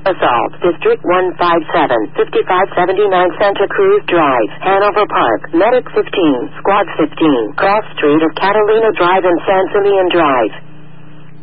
Assault, District 157, 5579 Santa Cruz Drive, Hanover Park, Medic 15, Squad 15, Cross Street of Catalina Drive and San Simeon Drive.